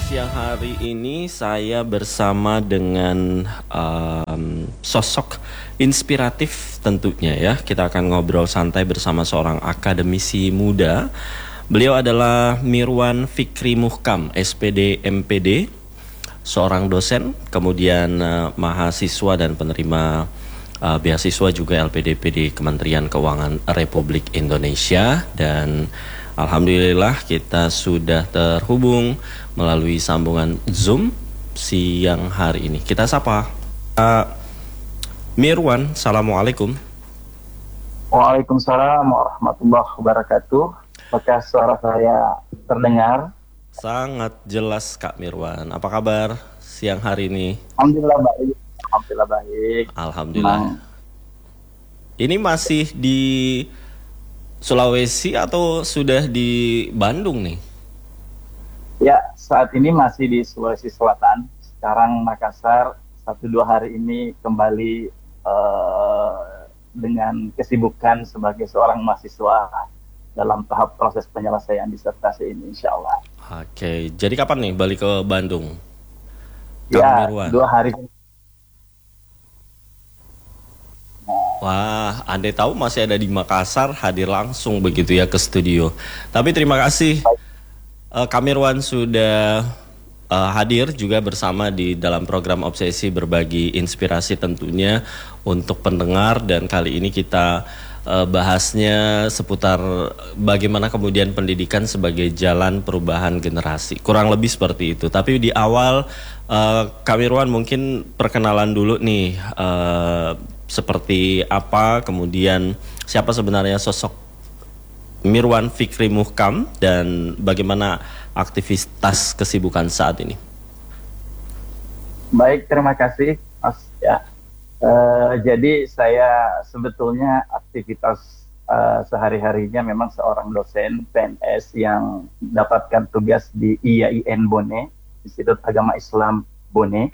siang hari ini saya bersama dengan sosok inspiratif tentunya ya. Kita akan ngobrol santai bersama seorang akademisi muda. Beliau adalah Mirwan Fikri Muhkam, SPD MPD, seorang dosen, kemudian mahasiswa dan penerima beasiswa juga LPDP di Kementerian Keuangan Republik Indonesia. Dan alhamdulillah kita sudah terhubung melalui sambungan Zoom siang hari ini. Kita sapa Mirwan. Assalamualaikum. Waalaikumsalam warahmatullahi wabarakatuh. Apakah suara saya terdengar? Sangat jelas Kak Mirwan. Apa kabar siang hari ini? Alhamdulillah baik. Alhamdulillah baik. Alhamdulillah. Ini masih di Sulawesi atau sudah di Bandung nih? Ya, saat ini masih di Sulawesi Selatan. Sekarang Makassar, 1-2 hari ini kembali dengan kesibukan sebagai seorang mahasiswa dalam tahap proses penyelesaian disertasi ini, insya Allah. Oke, jadi kapan nih balik ke Bandung? Ya, Mirwan. 2 hari. Wah, andai tahu masih ada di Makassar, hadir langsung begitu ya ke studio. Tapi terima kasih Kak Mirwan sudah hadir juga bersama di dalam program Obsesi, berbagi inspirasi tentunya untuk pendengar. Dan kali ini kita bahasnya seputar bagaimana kemudian pendidikan sebagai jalan perubahan generasi. Kurang lebih seperti itu. Tapi di awal Kak Mirwan mungkin perkenalan dulu nih, seperti apa, kemudian siapa sebenarnya sosok Mirwan Fikri Muhkam dan bagaimana aktivitas kesibukan saat ini. Baik, terima kasih Mas. Ya, jadi saya sebetulnya aktivitas sehari-harinya memang seorang dosen PNS yang mendapatkan tugas di IAIN Bone, Institut Agama Islam Bone.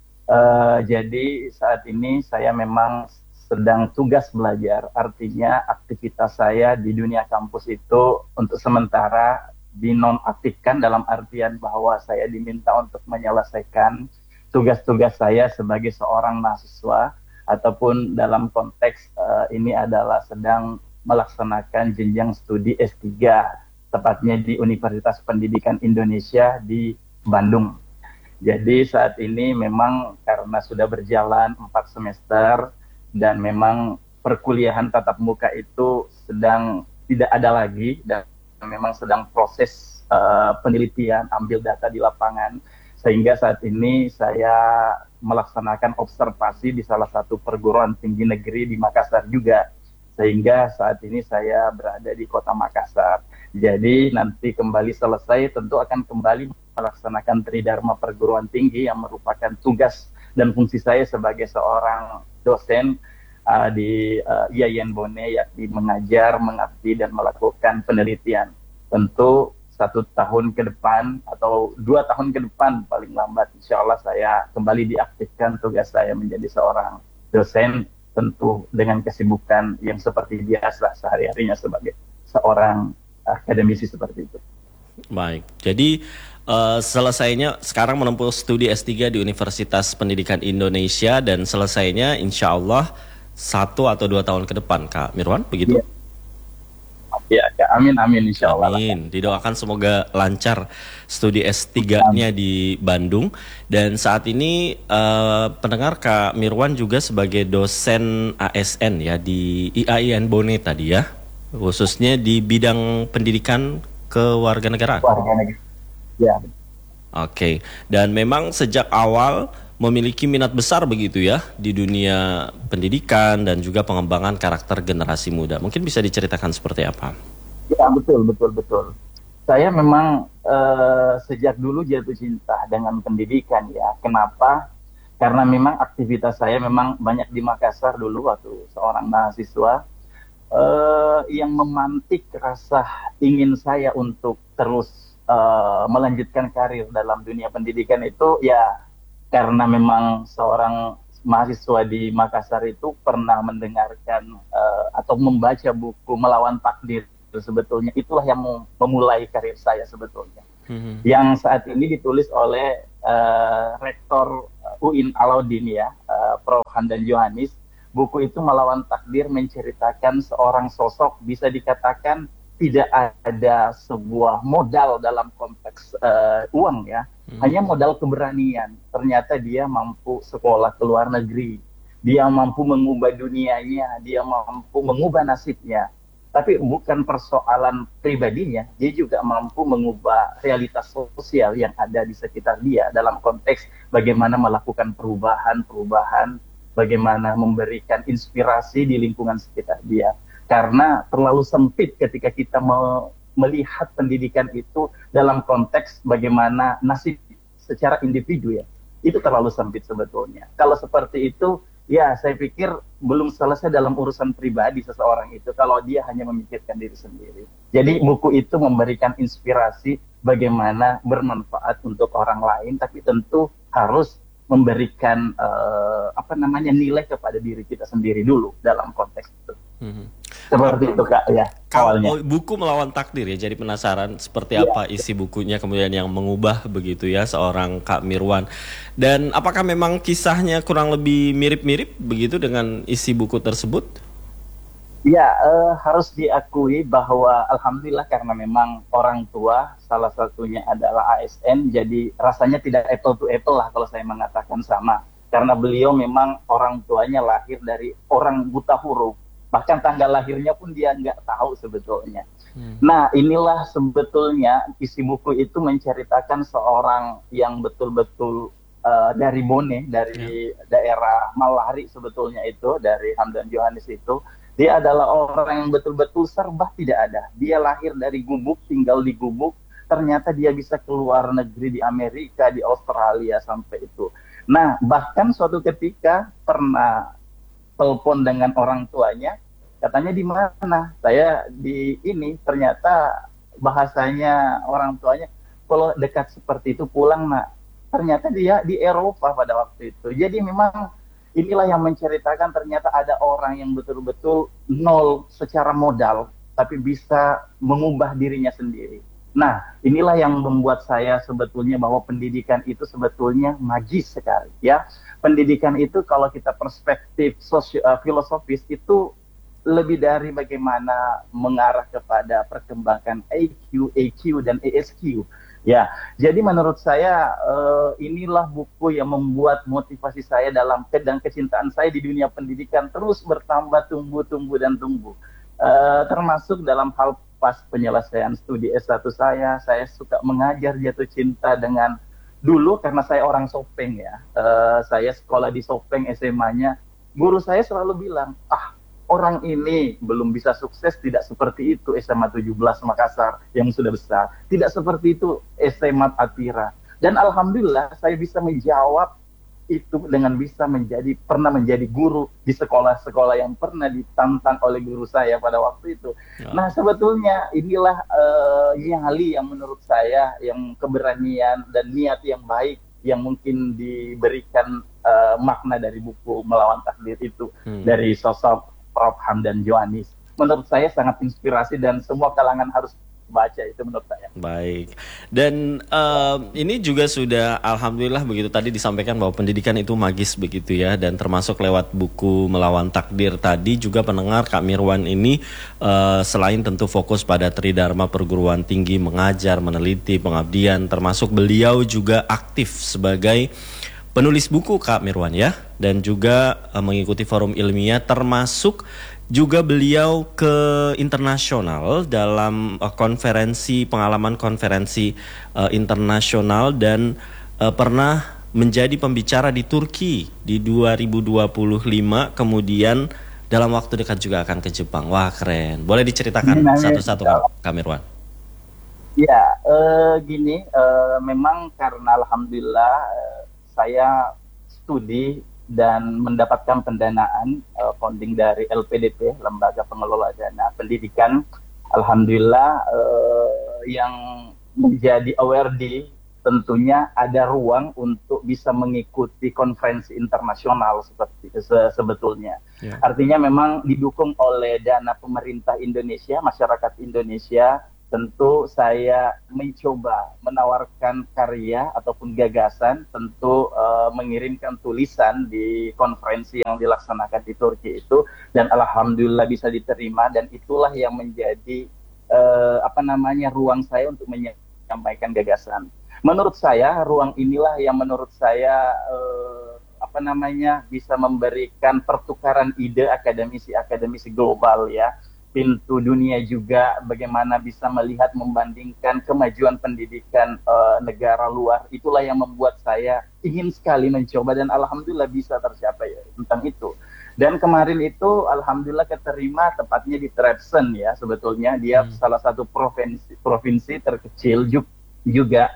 Jadi saat ini saya memang sedang tugas belajar, artinya aktivitas saya di dunia kampus itu untuk sementara dinonaktifkan, dalam artian bahwa saya diminta untuk menyelesaikan tugas-tugas saya sebagai seorang mahasiswa, ataupun dalam konteks ini adalah sedang melaksanakan jenjang studi S3, tepatnya di Universitas Pendidikan Indonesia di Bandung. Jadi saat ini memang karena sudah berjalan 4 semester dan memang perkuliahan tatap muka itu sedang tidak ada lagi dan memang sedang proses penelitian, ambil data di lapangan, sehingga saat ini saya melaksanakan observasi di salah satu perguruan tinggi negeri di Makassar juga, sehingga saat ini saya berada di kota Makassar. Jadi nanti kembali selesai tentu akan kembali melaksanakan Tridharma Perguruan Tinggi yang merupakan tugas dan fungsi saya sebagai seorang dosen di IAIN Bone, yakni mengajar, mengabdi, dan melakukan penelitian. Tentu 1 tahun ke depan atau 2 tahun ke depan paling lambat, insya Allah saya kembali diaktifkan tugas saya menjadi seorang dosen, tentu dengan kesibukan yang seperti biasa sehari-harinya sebagai seorang akademisi seperti itu. Baik, jadi selesainya sekarang menempuh studi S3 di Universitas Pendidikan Indonesia dan selesainya insya Allah 1 atau 2 tahun ke depan, Kak Mirwan, begitu? Ya, amin insya Allah. Amin, didoakan semoga lancar studi S3-nya di Bandung. Dan saat ini pendengar, Kak Mirwan juga sebagai dosen ASN ya di IAIN Bone tadi ya, khususnya di bidang pendidikan kewarganegaraan. Ya. Oke, dan memang sejak awal memiliki minat besar begitu ya di dunia pendidikan dan juga pengembangan karakter generasi muda. Mungkin bisa diceritakan seperti apa? Ya, betul. Saya memang sejak dulu jatuh cinta dengan pendidikan ya. Kenapa? Karena memang aktivitas saya memang banyak di Makassar dulu waktu seorang mahasiswa. Yang memantik rasa ingin saya untuk terus melanjutkan karir dalam dunia pendidikan itu ya karena memang seorang mahasiswa di Makassar itu pernah mendengarkan atau membaca buku Melawan Takdir sebetulnya. Itulah yang memulai karir saya sebetulnya. Mhm. Yang saat ini ditulis oleh Rektor UIN Alauddin ya, Prof. Hamdan Johanis. Buku itu Melawan Takdir menceritakan seorang sosok bisa dikatakan tidak ada sebuah modal dalam konteks uang ya, hanya modal keberanian. Ternyata dia mampu sekolah ke luar negeri, dia mampu mengubah dunianya, dia mampu mengubah nasibnya. Tapi bukan persoalan pribadinya, dia juga mampu mengubah realitas sosial yang ada di sekitar dia dalam konteks bagaimana melakukan perubahan-perubahan, bagaimana memberikan inspirasi di lingkungan sekitar dia. Karena terlalu sempit ketika kita melihat pendidikan itu dalam konteks bagaimana nasib secara individu ya. Itu terlalu sempit sebetulnya. Kalau seperti itu, ya saya pikir belum selesai dalam urusan pribadi seseorang itu kalau dia hanya memikirkan diri sendiri. Jadi buku itu memberikan inspirasi bagaimana bermanfaat untuk orang lain, tapi tentu harus memberikan nilai kepada diri kita sendiri dulu dalam konteks itu. Seperti itu Kak ya awalnya. Buku Melawan Takdir ya, jadi penasaran seperti Iya. apa isi bukunya kemudian yang mengubah begitu ya seorang Kak Mirwan. Dan apakah memang kisahnya kurang lebih mirip-mirip begitu dengan isi buku tersebut? Ya, harus diakui bahwa alhamdulillah karena memang orang tua salah satunya adalah ASN, jadi rasanya tidak apple to apple lah kalau saya mengatakan sama. Karena beliau memang orang tuanya lahir dari orang buta huruf, bahkan tanggal lahirnya pun dia nggak tahu sebetulnya. Nah, inilah sebetulnya isi buku itu menceritakan seorang yang betul-betul dari Bone, dari daerah Malari sebetulnya itu, dari Hamdan Johanis itu. Dia adalah orang yang betul-betul serba tidak ada. Dia lahir dari gubuk, tinggal di gubuk. Ternyata dia bisa keluar negeri di Amerika, di Australia sampai itu. Nah, bahkan suatu ketika pernah telepon dengan orang tuanya, katanya di mana? Saya di ini, ternyata bahasanya orang tuanya, kalau dekat seperti itu pulang nak. Ternyata dia di Eropa pada waktu itu. Jadi memang inilah yang menceritakan ternyata ada orang yang betul-betul nol secara modal, tapi bisa mengubah dirinya sendiri. Nah, inilah yang membuat saya sebetulnya bahwa pendidikan itu sebetulnya magis sekali, ya. Pendidikan itu kalau kita perspektif filosofis itu lebih dari bagaimana mengarah kepada perkembangan IQ, EQ, dan ESQ. Ya, jadi menurut saya inilah buku yang membuat motivasi saya dalam dan kecintaan saya di dunia pendidikan terus bertambah, tumbuh, dan tumbuh. Termasuk dalam hal pas penyelesaian studi S1 saya suka mengajar, jatuh cinta dengan dulu karena saya orang Sopeng ya. Saya sekolah di Sopeng SMA-nya. Guru saya selalu bilang, orang ini belum bisa sukses tidak seperti itu SMA 17 Makassar yang sudah besar. Tidak seperti itu SMA Atira. Dan alhamdulillah saya bisa menjawab itu dengan bisa pernah menjadi guru di sekolah-sekolah yang pernah ditantang oleh guru saya pada waktu itu. Ya. Nah, sebetulnya inilah nyali yang menurut saya yang keberanian dan niat yang baik yang mungkin diberikan makna dari buku Melawan Takdir itu dari sosok Prof. Hamdan Johanis. Menurut saya sangat inspirasi dan semua kalangan harus baca itu menurut saya. Baik. Dan ini juga sudah alhamdulillah begitu tadi disampaikan bahwa pendidikan itu magis begitu ya, dan termasuk lewat buku Melawan Takdir tadi juga pendengar Kak Mirwan ini selain tentu fokus pada Tridharma perguruan tinggi, mengajar, meneliti, pengabdian, termasuk beliau juga aktif sebagai penulis buku Kak Mirwan ya, dan juga mengikuti forum ilmiah, termasuk juga beliau ke internasional dalam pengalaman konferensi internasional dan pernah menjadi pembicara di Turki di 2025, kemudian dalam waktu dekat juga akan ke Jepang. Wah, keren. Boleh diceritakan satu-satu Kak Mirwan? Ya, memang karena alhamdulillah saya studi dan mendapatkan pendanaan funding dari LPDP, Lembaga Pengelola Dana Pendidikan. Alhamdulillah yang menjadi awardee tentunya ada ruang untuk bisa mengikuti konferensi internasional seperti sebetulnya. Ya. Artinya memang didukung oleh dana pemerintah Indonesia, masyarakat Indonesia. Tentu saya mencoba menawarkan karya ataupun gagasan, tentu mengirimkan tulisan di konferensi yang dilaksanakan di Turki itu, dan alhamdulillah bisa diterima, dan itulah yang menjadi ruang saya untuk menyampaikan gagasan. Menurut saya ruang inilah yang menurut saya bisa memberikan pertukaran ide akademisi global ya. Pintu dunia juga bagaimana bisa melihat membandingkan kemajuan pendidikan negara luar. Itulah yang membuat saya ingin sekali mencoba, dan alhamdulillah bisa tercapai tentang itu. Dan kemarin itu alhamdulillah keterima tepatnya di Trabzon ya, sebetulnya dia salah satu provinsi terkecil juga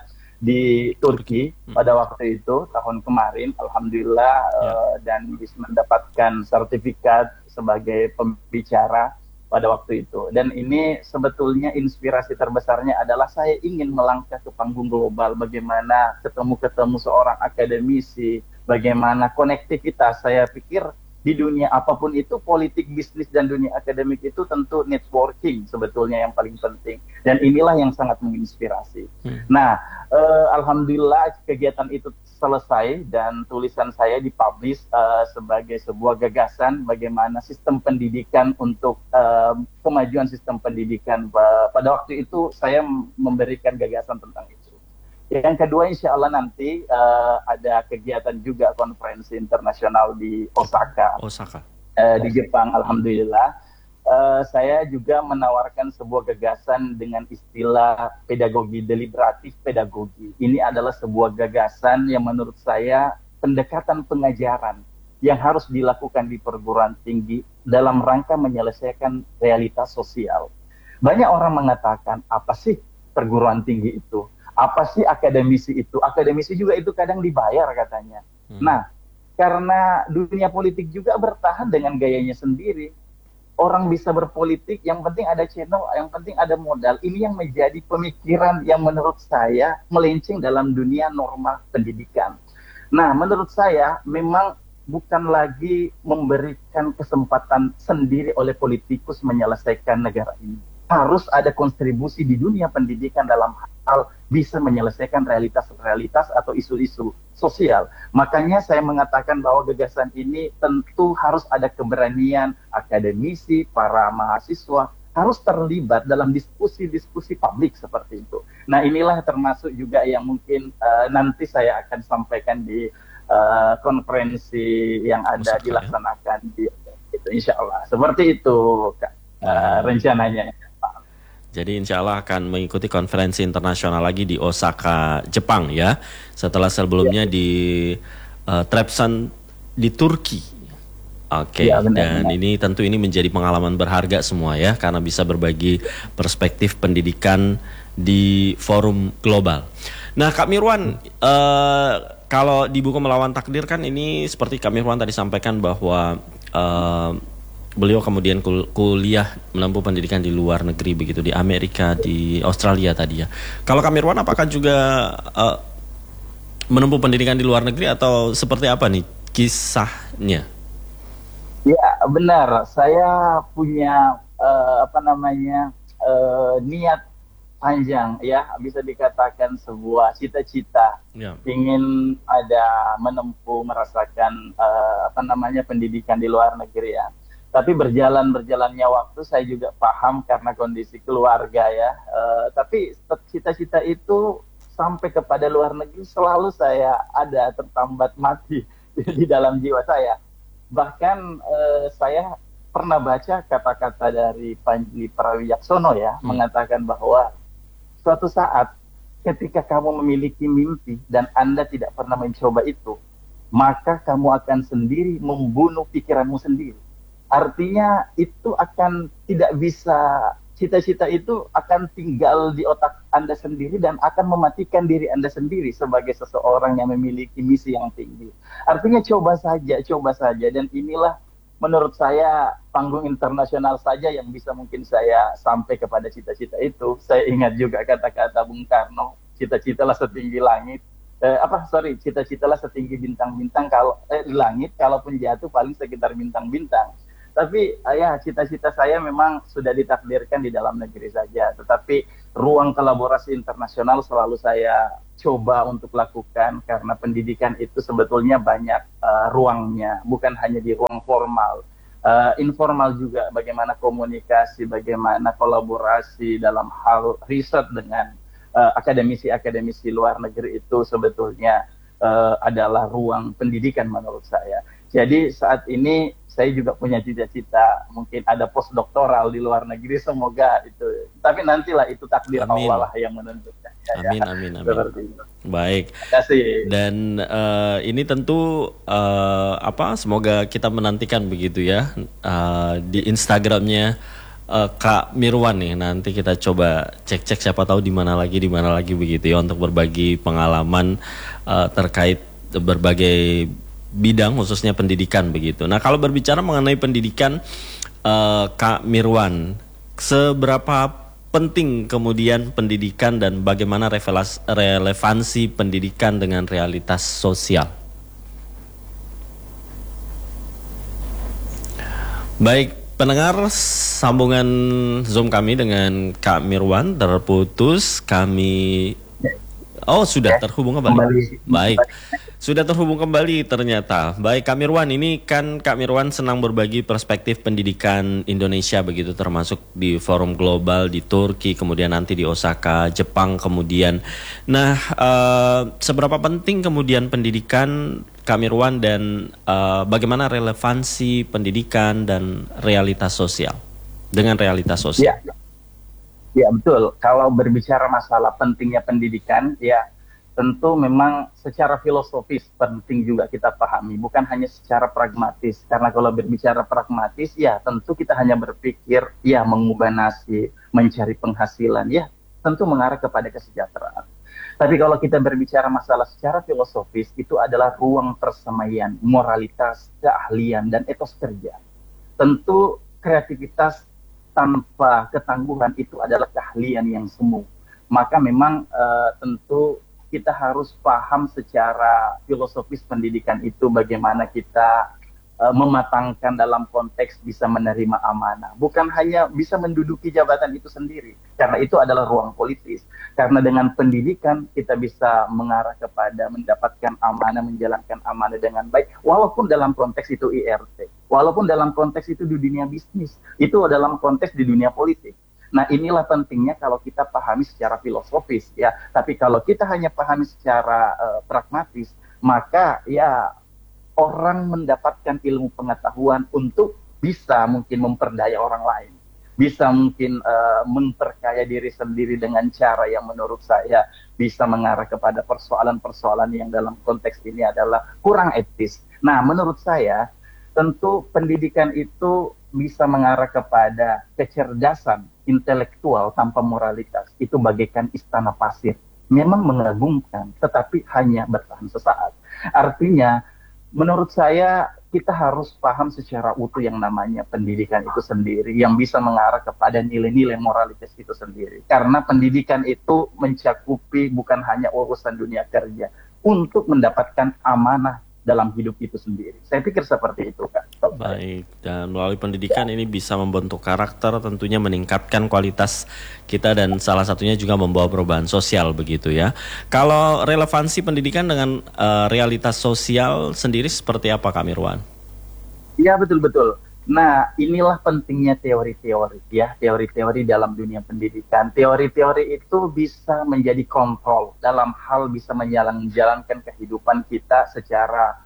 di Turki pada waktu itu tahun kemarin, alhamdulillah dan bisa mendapatkan sertifikat sebagai pembicara pada waktu itu. Dan ini sebetulnya inspirasi terbesarnya adalah saya ingin melangkah ke panggung global, bagaimana ketemu seorang akademisi, bagaimana konektivitas. Saya pikir di dunia apapun itu, politik, bisnis, dan dunia akademik itu tentu networking sebetulnya yang paling penting. Dan inilah yang sangat menginspirasi. Nah, alhamdulillah kegiatan itu selesai dan tulisan saya dipublish sebagai sebuah gagasan bagaimana sistem pendidikan untuk kemajuan sistem pendidikan. Pada waktu itu saya memberikan gagasan tentang itu. Yang kedua, insya Allah nanti ada kegiatan juga konferensi internasional di Osaka. Di Jepang, alhamdulillah. Saya juga menawarkan sebuah gagasan dengan istilah pedagogi deliberatif pedagogi. Ini adalah sebuah gagasan yang menurut saya pendekatan pengajaran yang harus dilakukan di perguruan tinggi dalam rangka menyelesaikan realitas sosial. Banyak orang mengatakan, apa sih perguruan tinggi itu? Apa sih akademisi itu? Akademisi juga itu kadang dibayar katanya. Nah, karena dunia politik juga bertahan dengan gayanya sendiri. Orang bisa berpolitik, yang penting ada channel, yang penting ada modal. Ini yang menjadi pemikiran yang menurut saya melenceng dalam dunia norma pendidikan. Nah, menurut saya memang bukan lagi memberikan kesempatan sendiri oleh politikus menyelesaikan negara ini. Harus ada kontribusi di dunia pendidikan dalam hal bisa menyelesaikan realitas-realitas atau isu-isu sosial. Makanya saya mengatakan bahwa gagasan ini tentu harus ada keberanian akademisi, para mahasiswa, harus terlibat dalam diskusi-diskusi publik seperti itu. Nah, inilah termasuk juga yang mungkin nanti saya akan sampaikan di konferensi yang ada dilaksanakan di itu, insya Allah. Seperti itu, Kak, rencananya. Jadi insya Allah akan mengikuti konferensi internasional lagi di Osaka, Jepang ya. Setelah sebelumnya di Trabzon di Turki. Oke, dan ini tentu ini menjadi pengalaman berharga semua ya, karena bisa berbagi perspektif pendidikan di forum global. Nah, Kak Mirwan, kalau di buku Melawan Takdir kan ini seperti Kak Mirwan tadi sampaikan bahwa beliau kemudian kuliah menempuh pendidikan di luar negeri begitu, di Amerika, di Australia tadi ya. Kalau Kak Mirwan apakah juga menempuh pendidikan di luar negeri atau seperti apa nih kisahnya? Ya benar, saya punya niat panjang ya, bisa dikatakan sebuah cita-cita ingin ada menempuh merasakan pendidikan di luar negeri ya. Tapi berjalannya waktu saya juga paham karena kondisi keluarga ya. Tapi cita-cita itu sampai kepada luar negeri selalu saya ada tertambat mati di dalam jiwa saya. Bahkan saya pernah baca kata-kata dari Panji Pragiwaksono ya, mengatakan bahwa suatu saat ketika kamu memiliki mimpi dan Anda tidak pernah mencoba itu, maka kamu akan sendiri membunuh pikiranmu sendiri. Artinya itu akan tidak bisa, cita-cita itu akan tinggal di otak Anda sendiri dan akan mematikan diri Anda sendiri sebagai seseorang yang memiliki misi yang tinggi. Artinya coba saja, dan inilah menurut saya panggung internasional saja yang bisa mungkin saya sampai kepada cita-cita itu. Saya ingat juga kata-kata Bung Karno, cita-citalah setinggi langit. Cita-citalah setinggi bintang-bintang kalau di langit, kalaupun jatuh paling sekitar bintang-bintang. Tapi ya cita-cita saya memang sudah ditakdirkan di dalam negeri saja. Tetapi ruang kolaborasi internasional selalu saya coba untuk lakukan karena pendidikan itu sebetulnya banyak ruangnya, bukan hanya di ruang formal. Informal juga, bagaimana komunikasi, bagaimana kolaborasi dalam hal riset dengan akademisi-akademisi luar negeri itu sebetulnya adalah ruang pendidikan menurut saya. Jadi saat ini saya juga punya cita-cita mungkin ada postdoktoral di luar negeri, semoga itu. Tapi nantilah itu takdir Amin. Allah lah yang menentukan. Amin, amin, amin. Seperti itu. Baik. Terima kasih. Dan ini tentu semoga kita menantikan begitu ya di Instagramnya Kak Mirwan nih. Nanti kita coba cek-cek siapa tahu di mana lagi begitu ya untuk berbagi pengalaman terkait berbagai bidang khususnya pendidikan begitu. Nah, kalau berbicara mengenai pendidikan Kak Mirwan, seberapa penting kemudian pendidikan dan bagaimana relevansi pendidikan dengan realitas sosial? Baik, pendengar, sambungan Zoom kami dengan Kak Mirwan terputus. Sudah terhubung kembali. Baik. Sudah terhubung kembali ternyata. Baik, Kak Mirwan, ini kan Kak Mirwan senang berbagi perspektif pendidikan Indonesia begitu, termasuk di forum global di Turki, kemudian nanti di Osaka, Jepang kemudian. Nah, seberapa penting kemudian pendidikan Kak Mirwan dan bagaimana relevansi pendidikan dan realitas sosial dengan realitas sosial? Ya, betul. Kalau berbicara masalah pentingnya pendidikan, ya tentu memang secara filosofis penting juga kita pahami, bukan hanya secara pragmatis. Karena kalau berbicara pragmatis, ya tentu kita hanya berpikir, ya mengubah nasib, mencari penghasilan, ya tentu mengarah kepada kesejahteraan. Tapi kalau kita berbicara masalah secara filosofis, itu adalah ruang persemaian, moralitas, keahlian, dan etos kerja. Tentu kreativitas tanpa ketangguhan itu adalah keahlian yang semu. Maka memang tentu kita harus paham secara filosofis pendidikan itu bagaimana kita mematangkan dalam konteks bisa menerima amanah. Bukan hanya bisa menduduki jabatan itu sendiri, karena itu adalah ruang politis. Karena dengan pendidikan kita bisa mengarah kepada mendapatkan amanah, menjalankan amanah dengan baik, walaupun dalam konteks itu IRT, walaupun dalam konteks itu di dunia bisnis, itu dalam konteks di dunia politik. Nah, inilah pentingnya kalau kita pahami secara filosofis ya. Tapi kalau kita hanya pahami secara pragmatis, maka ya orang mendapatkan ilmu pengetahuan untuk bisa mungkin memperdaya orang lain. Bisa mungkin memperkaya diri sendiri dengan cara yang menurut saya bisa mengarah kepada persoalan-persoalan yang dalam konteks ini adalah kurang etis. Nah, menurut saya tentu pendidikan itu bisa mengarah kepada kecerdasan intelektual tanpa moralitas. Itu bagaikan istana pasir. Memang mengagumkan, tetapi hanya bertahan sesaat. Artinya, menurut saya kita harus paham secara utuh yang namanya pendidikan itu sendiri, yang bisa mengarah kepada nilai-nilai moralitas itu sendiri. Karena pendidikan itu mencakupi bukan hanya urusan dunia kerja, untuk mendapatkan amanah dalam hidup itu sendiri. Saya pikir seperti itu, Kak. Baik, dan melalui pendidikan ini bisa membentuk karakter, tentunya meningkatkan kualitas kita dan salah satunya juga membawa perubahan sosial begitu ya. Kalau relevansi pendidikan dengan realitas sosial sendiri seperti apa, Kak Mirwan? Iya, betul-betul. Nah, inilah pentingnya teori-teori ya, teori-teori dalam dunia pendidikan. Teori-teori itu bisa menjadi kontrol dalam hal bisa menjalankan kehidupan kita secara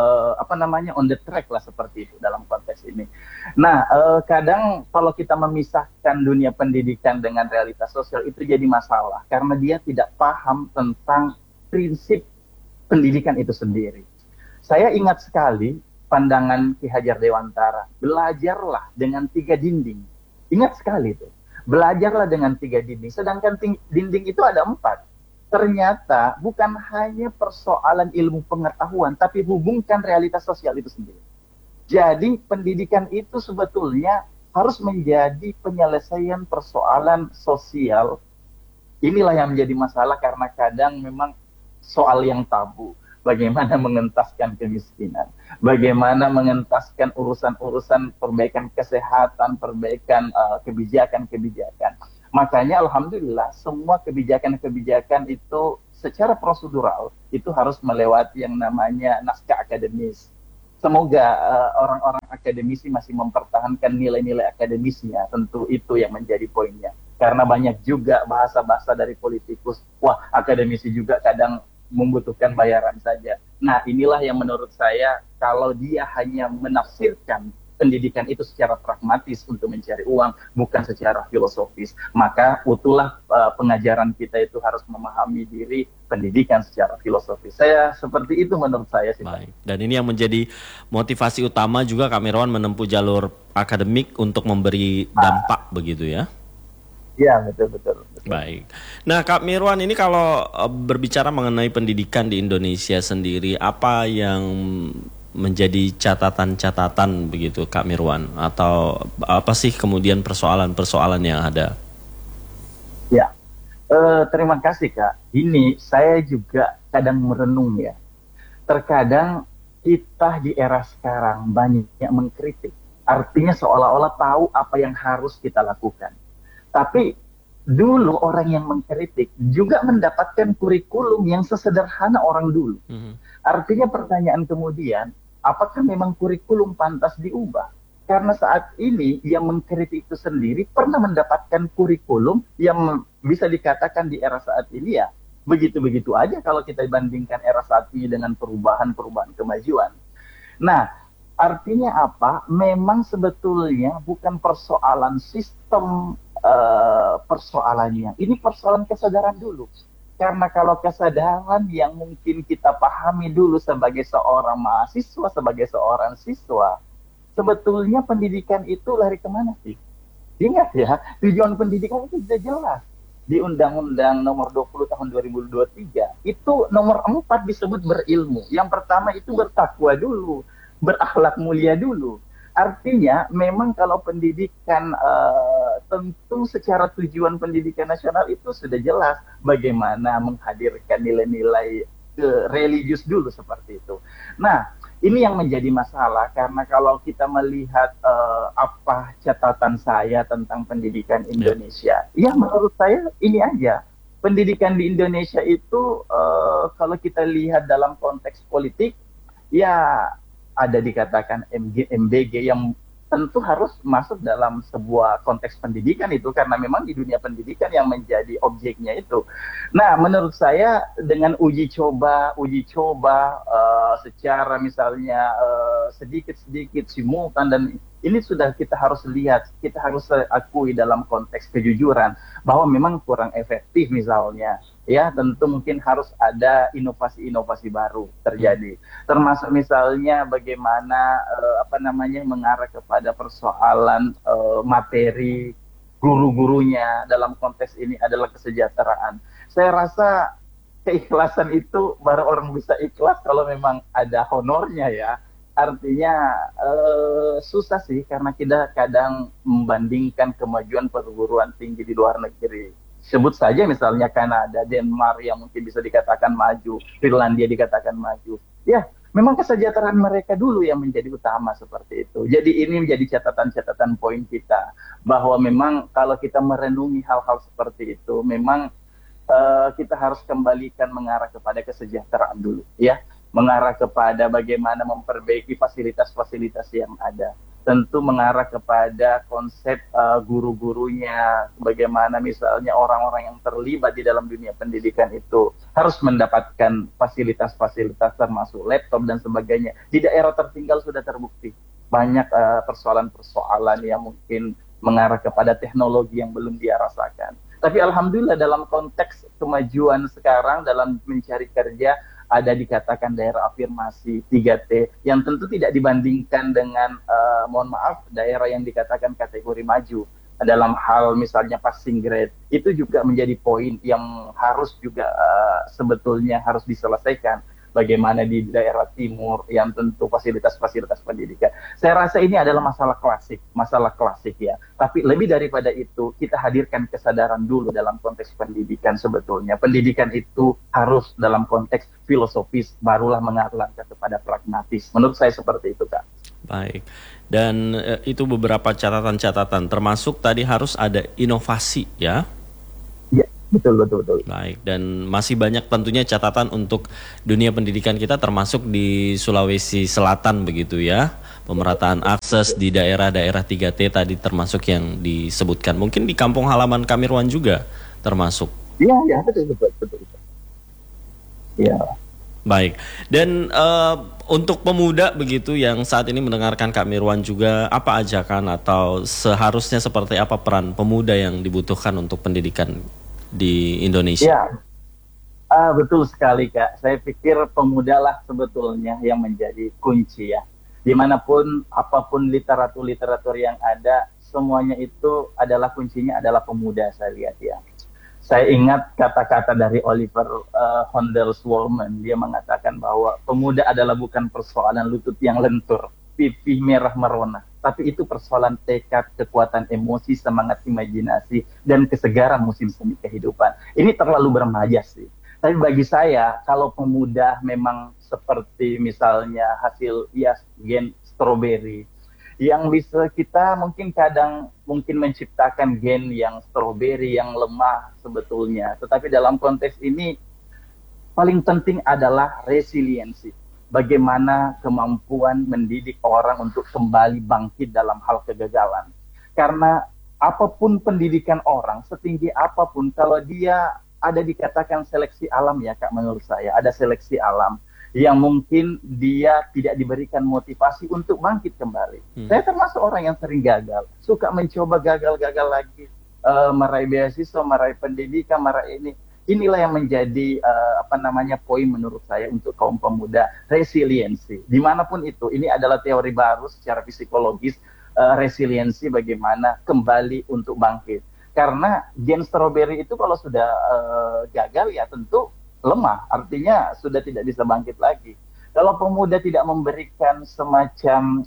on the track lah, seperti itu dalam konteks ini. Nah, kadang kalau kita memisahkan dunia pendidikan dengan realitas sosial itu jadi masalah karena dia tidak paham tentang prinsip pendidikan itu sendiri. Saya ingat sekali pandangan Ki Hajar Dewantara, belajarlah dengan 3 dinding. Ingat sekali itu, belajarlah dengan 3 dinding, sedangkan dinding itu ada 4. Ternyata bukan hanya persoalan ilmu pengetahuan, tapi hubungkan realitas sosial itu sendiri. Jadi pendidikan itu sebetulnya harus menjadi penyelesaian persoalan sosial inilah yang menjadi masalah karena kadang memang soal yang tabu. Bagaimana mengentaskan kemiskinan, bagaimana mengentaskan urusan-urusan perbaikan kesehatan, perbaikan kebijakan-kebijakan. Makanya alhamdulillah semua kebijakan-kebijakan itu secara prosedural itu harus melewati yang namanya naskah akademis. Semoga orang-orang akademisi masih mempertahankan nilai-nilai akademisnya, tentu itu yang menjadi poinnya. Karena banyak juga bahasa-bahasa dari politikus, wah akademisi juga kadang membutuhkan bayaran saja. Nah inilah yang menurut saya, kalau dia hanya menafsirkan pendidikan itu secara pragmatis untuk mencari uang, bukan secara filosofis, maka utuhlah pengajaran kita itu harus memahami diri pendidikan secara filosofis. Saya seperti itu menurut saya sih. Baik. Dan ini yang menjadi motivasi utama juga Kak Mirwan menempuh jalur akademik untuk memberi dampak begitu ya? Iya, betul. Baik. Nah, Kak Mirwan, ini kalau berbicara mengenai pendidikan di Indonesia sendiri, apa yang menjadi catatan-catatan begitu Kak Mirwan? Atau apa sih kemudian persoalan-persoalan yang ada? Ya, terima kasih Kak. Ini saya juga kadang merenung ya. Terkadang kita di era sekarang banyak yang mengkritik. Artinya seolah-olah tahu apa yang harus kita lakukan. Tapi dulu orang yang mengkritik juga mendapatkan kurikulum yang sesederhana orang dulu. Artinya pertanyaan kemudian, apakah memang kurikulum pantas diubah? Karena saat ini yang mengkritik itu sendiri pernah mendapatkan kurikulum yang bisa dikatakan di era saat ini ya begitu-begitu aja kalau kita bandingkan era saat ini dengan perubahan-perubahan kemajuan. Nah, artinya apa? Memang sebetulnya bukan persoalan sistem persoalannya. Ini persoalan kesadaran dulu. Karena kalau kesadaran yang mungkin kita pahami dulu sebagai seorang mahasiswa, sebagai seorang siswa, sebetulnya pendidikan itu lari kemana sih? Ingat ya, tujuan pendidikan itu sudah jelas. Di Undang-Undang nomor 20 tahun 2023, itu nomor 4 disebut berilmu. Yang pertama itu bertakwa dulu, berakhlak mulia dulu. Artinya memang kalau pendidikan tentu secara tujuan pendidikan nasional itu sudah jelas bagaimana menghadirkan nilai-nilai religius dulu seperti itu. Nah, ini yang menjadi masalah karena kalau kita melihat apa catatan saya tentang pendidikan Indonesia, ya menurut saya ini aja. Pendidikan di Indonesia itu kalau kita lihat dalam konteks politik, ya ada dikatakan MBG yang tentu harus masuk dalam sebuah konteks pendidikan itu karena memang di dunia pendidikan yang menjadi objeknya itu. Nah, menurut saya dengan uji coba secara misalnya sedikit-sedikit simultan dan ini sudah kita harus lihat, kita harus akui dalam konteks kejujuran bahwa memang kurang efektif misalnya. Ya, tentu mungkin harus ada inovasi-inovasi baru terjadi. Termasuk misalnya bagaimana mengarah kepada persoalan materi guru-gurunya dalam konteks ini adalah kesejahteraan. Saya rasa keikhlasan itu baru orang bisa ikhlas kalau memang ada honornya ya. Artinya susah sih karena kita kadang membandingkan kemajuan perguruan tinggi di luar negeri. Sebut saja misalnya Kanada, Denmark yang mungkin bisa dikatakan maju, Finlandia dikatakan maju. Ya, memang kesejahteraan mereka dulu yang menjadi utama seperti itu. Jadi ini menjadi catatan-catatan poin kita bahwa memang kalau kita merenungi hal-hal seperti itu, memang kita harus kembalikan mengarah kepada kesejahteraan dulu, ya, mengarah kepada bagaimana memperbaiki fasilitas-fasilitas yang ada. Tentu mengarah kepada konsep guru-gurunya, bagaimana misalnya orang-orang yang terlibat di dalam dunia pendidikan itu harus mendapatkan fasilitas-fasilitas termasuk laptop dan sebagainya. Di daerah tertinggal sudah terbukti banyak persoalan-persoalan yang mungkin mengarah kepada teknologi yang belum dia rasakan. Tapi alhamdulillah dalam konteks kemajuan sekarang dalam mencari kerja, ada dikatakan daerah afirmasi 3T yang tentu tidak dibandingkan dengan mohon maaf daerah yang dikatakan kategori maju dalam hal misalnya passing grade. Itu juga menjadi poin yang harus juga sebetulnya harus diselesaikan bagaimana di daerah timur yang tentu fasilitas-fasilitas pendidikan. Saya rasa ini adalah masalah klasik ya. Tapi lebih daripada itu, kita hadirkan kesadaran dulu dalam konteks pendidikan sebetulnya. Pendidikan itu harus dalam konteks filosofis, barulah melangkah kepada pragmatis. Menurut saya seperti itu, Kak. Baik, dan itu beberapa catatan-catatan, termasuk tadi harus ada inovasi ya. Iya, betul. Baik, dan masih banyak tentunya catatan untuk dunia pendidikan kita, termasuk di Sulawesi Selatan begitu ya. Pemerataan akses di daerah-daerah 3T tadi termasuk yang disebutkan. Mungkin di kampung halaman Kamirwan juga termasuk. Iya, betul. Iya. Baik, dan untuk pemuda begitu yang saat ini mendengarkan Kak Mirwan juga, apa ajakan atau seharusnya seperti apa peran pemuda yang dibutuhkan untuk pendidikan di Indonesia? Ya, betul sekali Kak. Saya pikir pemuda lah sebetulnya yang menjadi kunci ya. Dimanapun, apapun literatur yang ada, semuanya itu adalah kuncinya adalah pemuda saya lihat ya. Saya ingat kata-kata dari Oliver Wendell-Shulman. Dia mengatakan bahwa pemuda adalah bukan persoalan lutut yang lentur, pipi merah merona, tapi itu persoalan tekad, kekuatan emosi, semangat imajinasi, dan kesegaran musim semi kehidupan. Ini terlalu bermaja sih. Tapi bagi saya, kalau pemuda memang seperti misalnya hasil gen stroberi, yang bisa kita mungkin menciptakan gen yang stroberi yang lemah sebetulnya. Tetapi dalam konteks ini paling penting adalah resiliensi. Bagaimana kemampuan mendidik orang untuk kembali bangkit dalam hal kegagalan. Karena apapun pendidikan orang, setinggi apapun, kalau dia ada dikatakan seleksi alam ya Kak, menurut saya ada seleksi alam yang mungkin dia tidak diberikan motivasi untuk bangkit kembali. Saya termasuk orang yang sering gagal, suka mencoba gagal lagi, meraih beasiswa, meraih pendidikan, meraih ini. Inilah yang menjadi poin menurut saya untuk kaum pemuda, resiliensi. Dimanapun itu, ini adalah teori baru secara psikologis, resiliensi bagaimana kembali untuk bangkit. Karena gen stroberi itu kalau sudah gagal ya tentu lemah, artinya sudah tidak bisa bangkit lagi. Kalau pemuda tidak memberikan semacam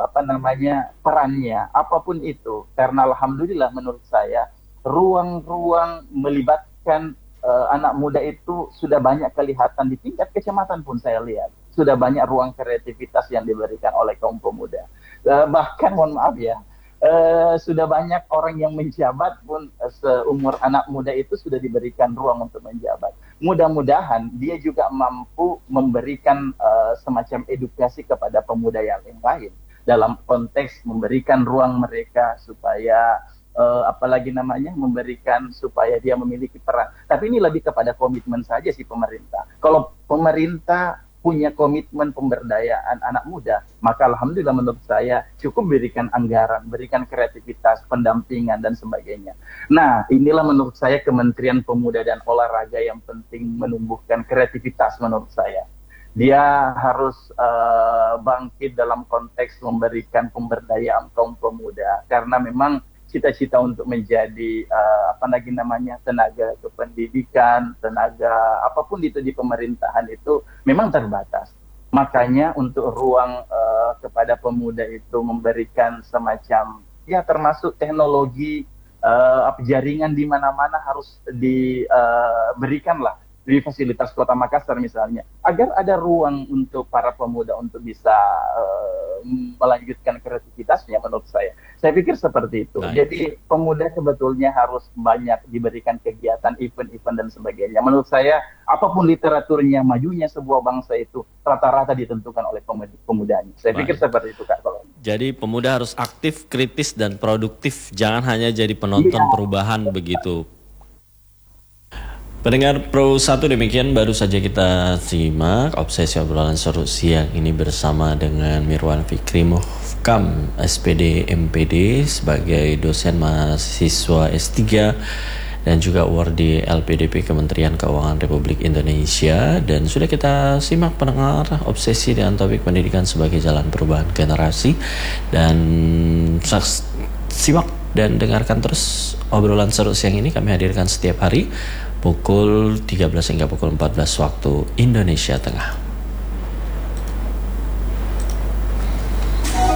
perannya, apapun itu, karena alhamdulillah menurut saya ruang-ruang melibatkan anak muda itu sudah banyak kelihatan di tingkat kecamatan pun saya lihat sudah banyak ruang kreativitas yang diberikan oleh kaum pemuda. Bahkan mohon maaf ya, sudah banyak orang yang menjabat pun seumur anak muda itu sudah diberikan ruang untuk menjabat. Mudah-mudahan dia juga mampu memberikan semacam edukasi kepada pemuda yang lain dalam konteks memberikan ruang mereka supaya memberikan supaya dia memiliki peran. Tapi ini lebih kepada komitmen saja sih pemerintah. Kalau pemerintah punya komitmen pemberdayaan anak muda, maka alhamdulillah menurut saya cukup berikan anggaran, berikan kreativitas, pendampingan dan sebagainya. Nah, inilah menurut saya Kementerian Pemuda dan Olahraga yang penting menumbuhkan kreativitas menurut saya. Dia harus bangkit dalam konteks memberikan pemberdayaan kaum pemuda, karena memang cita-cita untuk menjadi tenaga kependidikan, tenaga apapun itu di pemerintahan itu memang terbatas. Makanya untuk ruang kepada pemuda itu memberikan semacam ya termasuk teknologi jaringan di mana-mana harus diberikanlah di fasilitas Kota Makassar misalnya, agar ada ruang untuk para pemuda untuk bisa melanjutkan kreativitasnya menurut saya. Saya pikir seperti itu. Baik. Jadi pemuda sebetulnya harus banyak diberikan kegiatan, event-event dan sebagainya. Menurut saya, apapun literaturnya, majunya sebuah bangsa itu rata-rata ditentukan oleh pemudanya. Saya pikir seperti itu Kak. Jadi pemuda harus aktif, kritis dan produktif. Jangan hanya jadi penonton perubahan begitu. Pendengar Pro 1, demikian baru saja kita simak obsesi obrolan seru siang ini bersama dengan Mirwan Fikri Muhkam, SPD MPD sebagai dosen mahasiswa S3 dan juga award di LPDP Kementerian Keuangan Republik Indonesia. Dan sudah kita simak pendengar obsesi dengan topik pendidikan sebagai jalan perubahan generasi. Dan simak dan dengarkan terus obrolan seru siang ini kami hadirkan setiap hari pukul 13 hingga pukul 14 waktu Indonesia Tengah.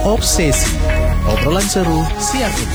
Obsesi. Obrolan seru siang ini.